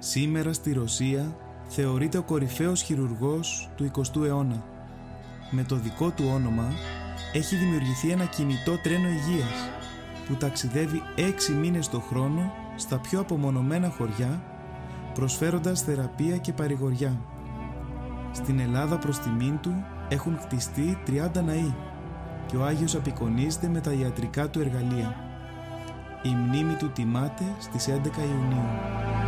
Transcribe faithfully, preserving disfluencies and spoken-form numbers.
Σήμερα στη Ρωσία θεωρείται ο κορυφαίος χειρουργός του εικοστού αιώνα. Με το δικό του όνομα έχει δημιουργηθεί ένα κινητό τρένο υγείας που ταξιδεύει έξι μήνες το χρόνο στα πιο απομονωμένα χωριά, προσφέροντας θεραπεία και παρηγοριά. Στην Ελλάδα προς τιμήν του έχουν κτιστεί τριάντα ναοί και ο Άγιος απεικονίζεται με τα ιατρικά του εργαλεία. Η μνήμη του τιμάται στις έντεκα Ιουνίου.